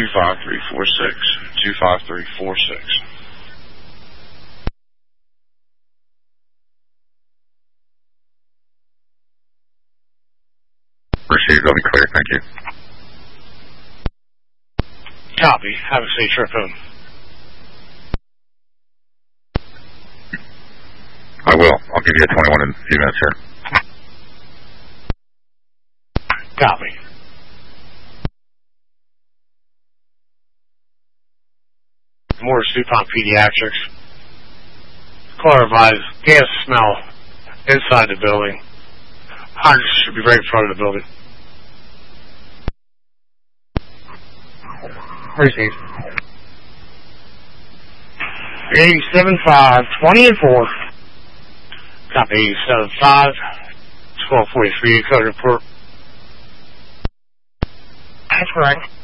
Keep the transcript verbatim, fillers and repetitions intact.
five three four six. two five three four six. Received, I'll be clear, thank you. Copy. Have a safe trip home. I will. I'll give you a twenty-one in a few minutes here. Copy. Morris DuPont Pediatrics. Caller advised gas smell inside the building. Hydrants should be right in front of the building. Received. eighty-seven five, twenty and four. Copy eighty-seven five, twelve forty-three, code report. That's correct.